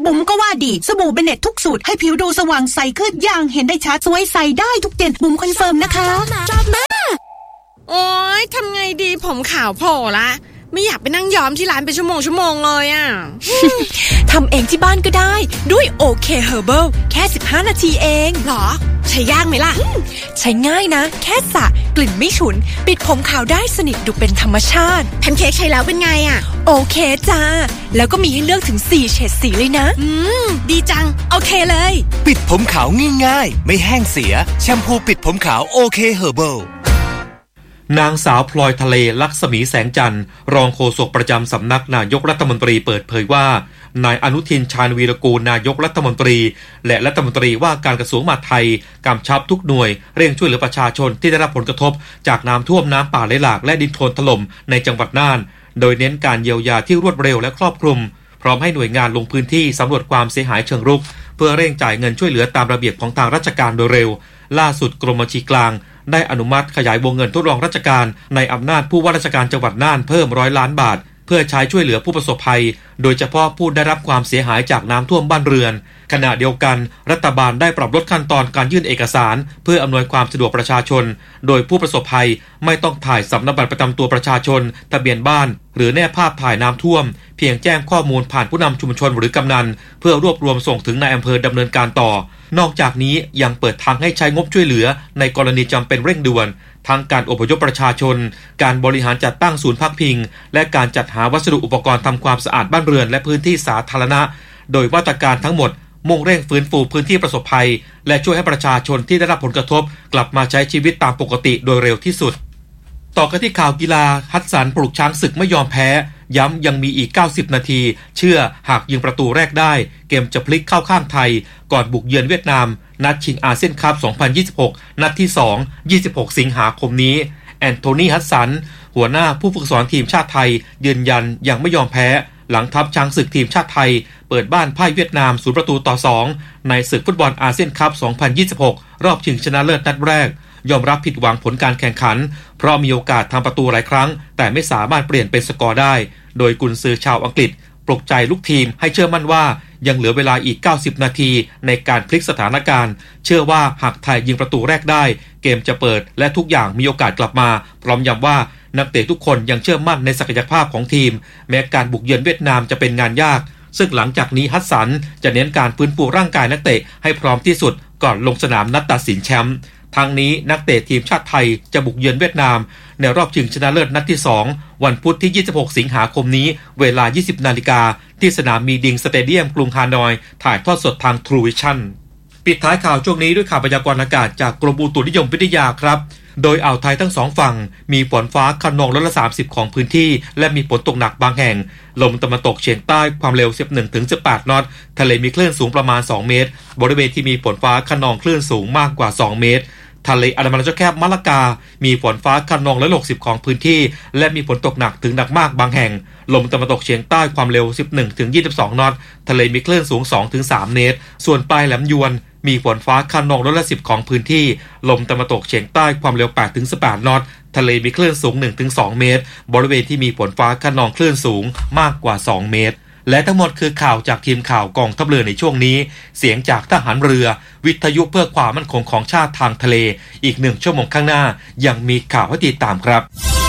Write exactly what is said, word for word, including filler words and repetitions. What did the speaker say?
บุ๋มก็ว่าดีสบู่เบเน็ตทุกสูตรให้ผิวดูสว่างใสขึ้นอย่างเห็นได้ชัดสวยใสได้ทุกเดือนบุ๋มคอนเฟิร์มนะคะชอบมากโอ๊ยทำไงดีผมขาวโผล่ละไม่อยากไปนั่งย้อมที่ร้านเป็นชั่วโมงชั่วโมงเลยอ่ะทำเองที่บ้านก็ได้ด้วย โอ เค Herbal แค่สิบห้านาทีเองหรอใช้ยากไหมล่ะใช้ง่ายนะแค่สระกลิ่นไม่ฉุนปิดผมขาวได้สนิทดูเป็นธรรมชาติแพนเค้กใช้แล้วเป็นไงอ่ะโอเคจ้าแล้วก็มีให้เลือกถึงสี่เฉดสีเลยนะอืมดีจังโอเคเลยปิดผมขาวง่ายๆไม่แห้งเสียแชมพูปิดผมขาวโอเค Herbal นางสาวพลอยทะเลลักษมีแสงจันทร์รองโฆษกประจำสำนักนายกรัฐมนตรีเปิดเผยว่านายอนุทินชาญวีรกูลนายกรัฐมนตรีและรัฐมนตรีว่าการกระทรวงมหาดไทยกำชับทุกหน่วยเร่งช่วยเหลือประชาชนที่ได้รับผลกระทบจากน้ำท่วมน้ำป่าไหลหลากและดินโคลนถล่มในจังหวัดน่านโดยเน้นการเยียวยาที่รวดเร็วและครอบคลุมพร้อมให้หน่วยงานลงพื้นที่สำรวจความเสียหายเชิงรุกเพื่อเร่งจ่ายเงินช่วยเหลือตามระเบียบของทางราชการโดยเร็วล่าสุดกรมบัญชีกลางได้อนุมัติขยายวงเงินทดลองราชการในอำนาจผู้ว่าราชการจังหวัดน่านเพิ่มร้อยล้านบาทเพื่อใช้ช่วยเหลือผู้ประสบภัยโดยเฉพาะผู้ได้รับความเสียหายจากน้ำท่วมบ้านเรือนขณะเดียวกันรัฐบาลได้ปรับลดขั้นตอนการยื่นเอกสารเพื่ออำนวยความสะดวกประชาชนโดยผู้ประสบภัยไม่ต้องถ่ายสำเนาบัตรประจำตัวประชาชนทะเบียนบ้านหรือแนบภาพถ่ายน้ำท่วมเพียงแจ้งข้อมูลผ่านผู้นำชุมชนหรือกำนันเพื่อรวบรวมส่งถึงนายอำเภอดำเนินการต่อนอกจากนี้ยังเปิดทางให้ใช้งบช่วยเหลือในกรณีจำเป็นเร่งด่วนทั้งการอพยพประชาชนการบริหารจัดตั้งศูนย์พักพิงและการจัดหาวัสดุอุปกรณ์ทำความสะอาดบ้านเรือนและพื้นที่สาธารณะโดยมาตรการทั้งหมดมุ่งเร่งฟื้นฟูพื้นที่ประสบภัยและช่วยให้ประชาชนที่ได้รับผลกระทบกลับมาใช้ชีวิตตามปกติโดยเร็วที่สุดต่อกันที่ข่าวกีฬาฮัสซันปลุกช้างศึกไม่ยอมแพ้ย้ำยังมีอีกเก้าสิบนาทีเชื่อหากยิงประตูแรกได้เกมจะพลิกเข้าข้างไทยก่อนบุกเยือนเวียดนามนัดชิงอาเซียนคัพสองพันยี่สิบหกนัดที่สอง ยี่สิบหกสิงหาคมนี้แอนโทนีฮัสซันหัวหน้าผู้ฝึกสอนทีมชาติไทยยืนยันยังไม่ยอมแพ้หลังทัพช้างศึกทีมชาติไทยเปิดบ้านพ่ายเวียดนามศูนย์ประตูต่อสองในศึกฟุตบอลอาเซียนคัพสองพันยี่สิบหกรอบชิงชนะเลิศนัดแรกยอมรับผิดหวังผลการแข่งขันเพราะมีโอกาสทำประตูหลายครั้งแต่ไม่สามารถเปลี่ยนเป็นสกอร์ได้โดยกุนซือชาวอังกฤษปลุกใจลูกทีมให้เชื่อมั่นว่ายังเหลือเวลาอีกเก้าสิบนาทีในการพลิกสถานการณ์เชื่อว่าหากไทยยิงประตูแรกได้เกมจะเปิดและทุกอย่างมีโอกาสกลับมาพร้อมย้ำว่านักเตะทุกคนยังเชื่อมั่นในศักยภาพของทีมแม้การบุกเยือนเวียดนามจะเป็นงานยากซึ่งหลังจากนี้ฮัสซันจะเน้นการฟื้นฟูร่างกายนักเตะให้พร้อมที่สุดก่อนลงสนามนัดตัดสินแชมป์ทางนี้นักเตะทีมชาติไทยจะบุกเยือนเวียดนามในรอบชิงชนะเลิศนัดที่สองวันพุธที่ยี่สิบหกสิงหาคมนี้เวลา ยี่สิบนาฬิกาที่สนามมีดิงสเตเดียมกรุงฮานอยถ่ายทอดสดทาง True Vision ปิดท้ายข่าวช่วงนี้ด้วยข่าวพยากรณ์อากาศจากกรมอุตุนิยมวิทยาครับโดยอ่าวไทยทั้งสองฝั่งมีฝนฟ้าคะนองร้อยละสามสิบของพื้นที่และมีฝนตกหนักบางแห่งลมตะวันตกเฉียงใต้ความเร็ว สิบเอ็ดถึงสิบแปด นอตทะเลมีคลื่นสูงประมาณสองเมตรบริเวณที่มีฝนฟ้าคะนองคลื่นสูงมากกว่าสองเมตรทะเลอันดามันและแคบมะละกามีฝนฟ้าคะนองร้อยละหกสิบของพื้นที่และมีฝนตกหนักถึงหนักมากบางแห่งลมตะวันตกเฉียงใต้ความเร็ว สิบเอ็ดถึงยี่สิบสอง นอตทะเลมีคลื่นสูง สองถึงสาม เมตรส่วนปลายแหลมยวนมีฝนฟ้าคะนองร้อยละสิบของพื้นที่ลมตะวันตกเฉียงใต้ความเร็ว แปดถึงสิบแปด นอตทะเลมีคลื่นสูง หนึ่งถึงสอง เมตรบริเวณที่มีฝนฟ้าคะนองคลื่นสูงมากกว่าสองเมตรและทั้งหมดคือข่าวจากทีมข่าวกองทัพเรือในช่วงนี้เสียงจากทหารเรือวิทยุเพื่อความมั่นคงของชาติทางทะเลอีกหนึ่งชั่วโมงข้างหน้ายังมีข่าวให้ติดตามครับ